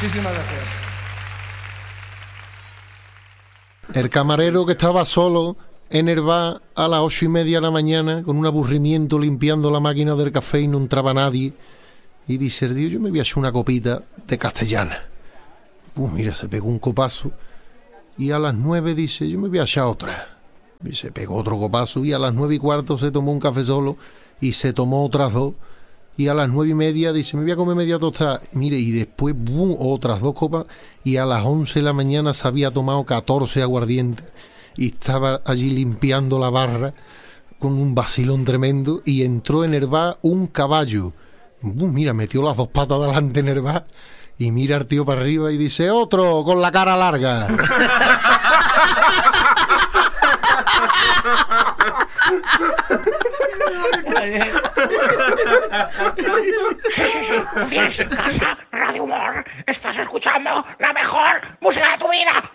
Muchísimas gracias. El camarero que estaba solo en el bar a las 8:30 de la mañana, con un aburrimiento limpiando la máquina del café y no entraba nadie, y dice el tío, yo me voy a echar una copita de castellana. Pues mira, se pegó un copazo, y a las 9 dice, yo me voy a echar otra. Y se pegó otro copazo, y a las 9:15 se tomó un café solo, y se tomó otras dos, y a las 9:30 dice, me voy a comer media tostada. Mire, y después, ¡bum!, otras dos copas, y a las 11 de la mañana se había tomado 14 aguardientes, y estaba allí limpiando la barra con un vacilón tremendo, y entró en el bar un caballo. Mira, metió las dos patas delante en el bar, y mira al tío para arriba y dice, otro con la cara larga. Sí, tienes en casa Radio Humor. Estás escuchando la mejor música de tu vida.